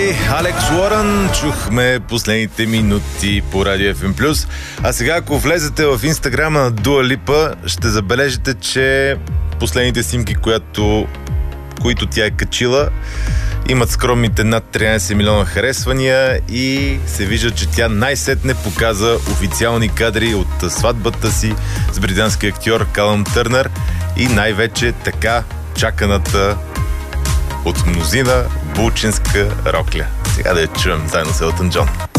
Бейби, Алекс Уорън, чухме последните минути по Радио FM+. А сега, ако влезете в инстаграма на Дуа Липа, ще забележите, че последните снимки, които тя е качила, имат скромните над 13 милиона харесвания и се вижда, че тя най-сетне показа официални кадри от сватбата си с британски актьор Калъм Търнър и най-вече така чаканата от мнозина булчинска рокля. Сега да я чуем заедно с Елтън Джон.